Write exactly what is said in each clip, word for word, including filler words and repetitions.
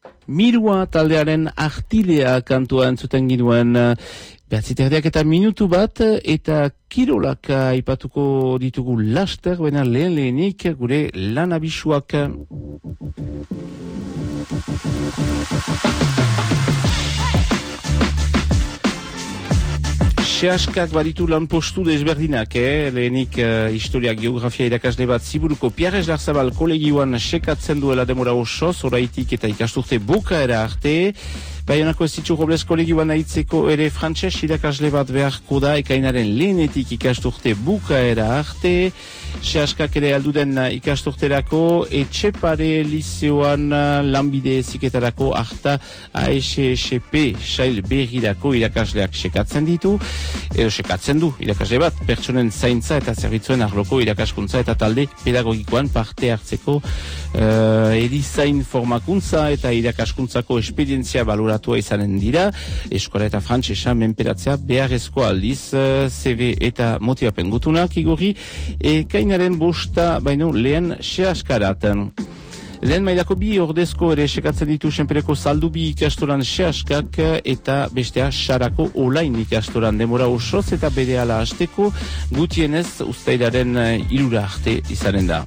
Mirua taldearen artilea kantua entzuten ginuen behatziterdiak eta minutu bat eta kirolak aipatuko ditugu laster, baina lehen lehenik gure lan abisuak. Sehaskak baditu lan postu desberdinak, eh? lehenik uh, historia geografia irakasle bat Ziburuko Pierres Larzabal kolegioan sekatzen duela demora osoz, oraitik eta ikasturte bukaera arte. Baionako Ezitxu Robles kolegioan aitzeko ere frantses irakasle bat beharko da ekainaren lehenetik ikasturte bukaera arte. Sehaskak ere alduden ikasturterako Etxepare liceoan lanbide eziketarako harta A S S P sail berrirako irakasleak sekatzen ditu. Edo sekatzen du irakasle bat pertsonen zaintza eta zerbitzuen arloko irakaskuntza eta talde pedagogikoan parte hartzeko uh, erizain formakuntza eta irakaskuntzako esperientzia baloratua izanen dira. Eskola eta frantsesa menperatzea beharrezko aldiz uh, C V eta motivapen gutunak igorri ekainaren bosta baino lehen sehaskaraten. Lehen mailako bi ordezko ere sekatzen ditu senpereko Zaldubi ikastoran sehaskak eta bestea Sarako Olain ikastoran demora osoz eta berehala hasteko gutienez uztailaren hirura arte izanen da.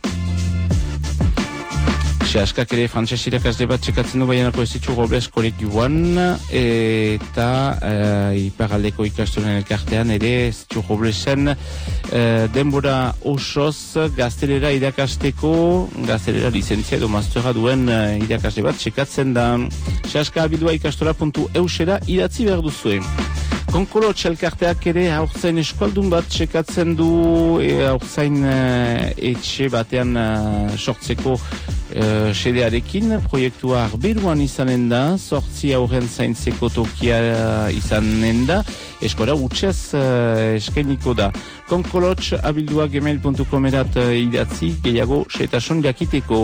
Sehaskak ere frantses irakasle bat sekatzen du Baionako Ezitxu Robles kolegioan eta uh, iparraldeko ikastoren elkartean ere Ezitxu Roblesen uh, denbora osoz gaztelera irakasteko, gaztelera lizentzia edo mastera duen uh, irakasle bat sekatzen da. Sehaska abildua ikastora puntu eusera idatzi behar duzuen. Konkolo txelkarteak ere haurtzain eskualdun bat sekatzen du e, haurtzain uh, etxe batean uh, sortzeko uh, sedearekin. Proiektua arberuan izanen da, sortzi aurren zaintzeko tokia uh, izanen da, eskora utxez uh, eskainiko da. Konkolotx abildua gmail puntu com erat uh, idatzi gehiago setasun jakiteko.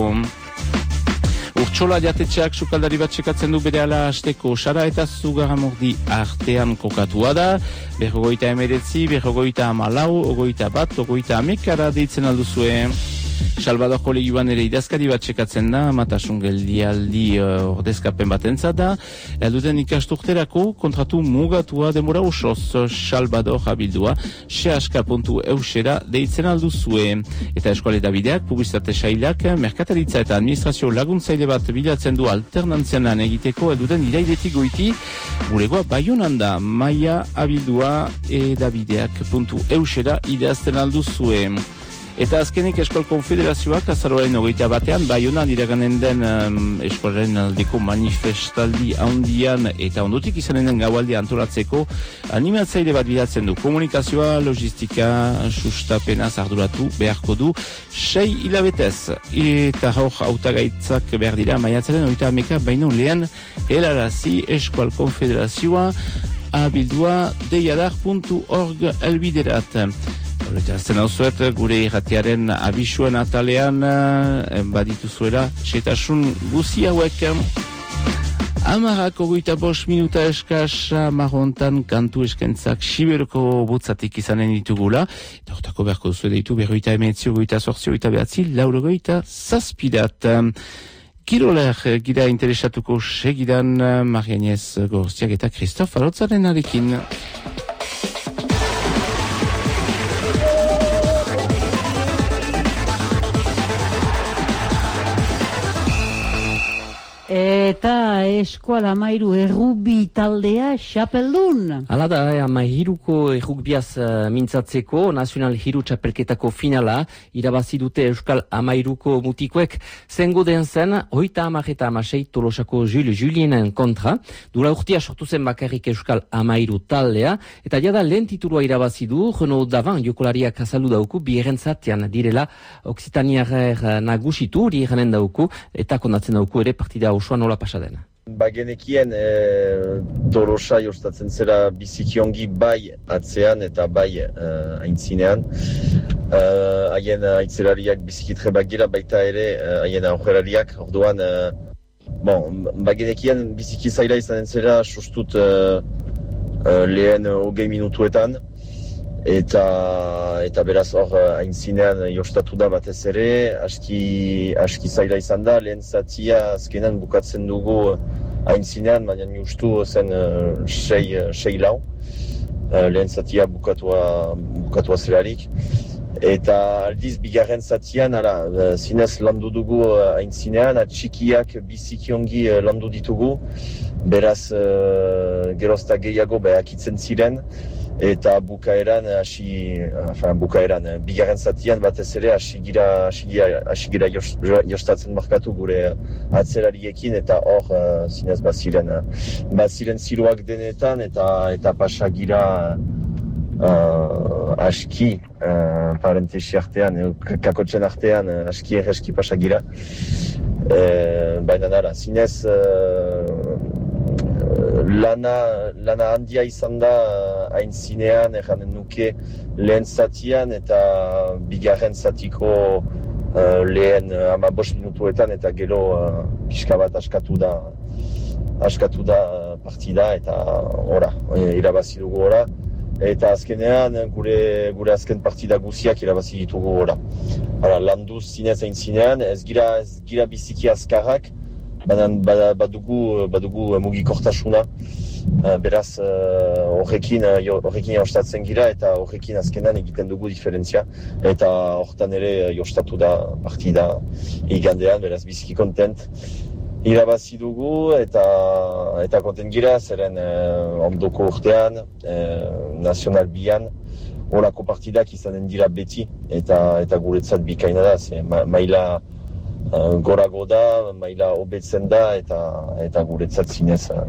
Urtsola jatetxeak sukaldari bat sekatzen du berehala hasteko Sara eta Zugaramordi artean kokatua da. Berrogoita emeretzi, berrogoita amalau, ogoita bat, ogoita amekara deitzen alduzue. Salvador kolegioan ere idazkari bat sekatzen da, matasun geldialdi uh, ordezkapen batentzat da. Elduden ikasturterako kontratu mugatua demora osoz Salvador abildua sehaska puntu eusera deitzen alduzue. Eta eskualeta bideak, publizitate sailak, merkataritza eta administrazio laguntzaile bat bilatzen du alternantzian lan egiteko elduden irailetik goiti. Bulegoa Baionan da, maia abildua edabideak puntu eusera idazten alduzue. Eta azkenik Eskual Konfederazioak azaroaren hogeita batean Baionan iraganen den um, eskolaren aldeko manifestaldi handian eta ondotik izanen den gaualdi antolatzeko animatzaile bat bilatzen du. Komunikazioa, logistika, sustapenaz arduratu beharko du sei hilabetez. Eta hor hautagaitzak behar dira maiatzaren hogeita hameka baino lehen helarazi Eskual Konfederazioa abildua deiadar puntu org elbiderat. Horretzen hau zuet, gure irratiaren abisuen atalean badituzuela setasun guzi hauek. Amarak ogoita bost minuta eskaz marrontan kantu eskentzak Siberoko butzatik izanen ditugula. Eta hortako beharko duzu deitu berroita emetzi, ogoita sortzi, ogoita behatzi, lauro goita zazpidat. Kiroler gira interesatuko segidan Marianez Gorstiak eta Kristof Alotzaren arekin. Eta Eskual Amairu errugbi taldea xapeldun. Hala da, Amairuko errugbiaz uh, mintzatzeko Nazional Hiru Txapelketako finala irabazi dute Euskal Amairuko mutikoek zengo den zen hoita hamar eta hamasei Tolosako Jules Julienen kontra. Dura urtia sortu zen bakarrik Euskal Amairu taldea eta jada lehen titulua irabazi du Renaud Davan jokolariak azaldu dauku biherentzatean direla Oksitaniarer nagusitu hori eranen dauku eta kondatzen dauku ere partida osoa nola pasadena. Ba genekien e, Tolosa jostatzen zera biziki ongi bai atzean eta bai e, aintzinean. Haien e, aitzerariak biziki trebak gira baita ere haien aurrerariak. Orduan, e, bon, ba genekien biziki zaila izanen zera sustut e, e, lehen hogei minutuetan. eta eta beraz hor aintzinean jostatu da batez ere, aski, aski zaila izan da, lehen zatia azkenan bukatzen dugu aintzinean, baina justu zen uh, sei, sei lau, uh, lehen zatia bukatua, bukatua zelarik. Eta aldiz bigarren zatian, ara, uh, zinez landu dugu uh, aintzinean, atxikiak bizikiongi uh, landu ditugu, beraz uh, gerozta gehiago behakitzen ziren, eta bukaeran, hasi, enfin, bukaeran, bigarren zatian batez ere hasi gira, hasi gira, hasi gira jostatzen markatu gure atzelariekin, eta hor uh, zinez baziren, baziren ziruak denetan, eta eta pasa gira uh, aski, uh, parentesi artean, kakotzen artean, uh, aski erreski pasa gira. Uh, baina nara, zinez uh, Lana, lana handia izan da aintzinean, erranen nuke lehen zatian eta bigarren zatiko uh, lehen ama bost minutuetan eta gero uh, pixka bat askatu da, askatu da partida eta ora, irabazi dugu ora. Eta azkenean gure, gure azken partida guziak irabazi ditugu ora. Hala, landuz zinez aintzinean, ez gira, ez gira biziki azkarrak, Badan, badugu, badugu mugikortasuna, uh, beraz horrekin uh, horrekin jostatzen gira eta horrekin azkenan egiten dugu diferentzia eta hortan ere jostatu da partida igandean, beraz biziki kontent irabazi dugu eta eta kontent gira, zeren uh, ondoko urtean, uh, nazional bian, horako partidak izanen dira beti eta eta guretzat bikaina da, ze ma, maila Uh, gorago da, maila hobetzen da eta eta guretzat zinez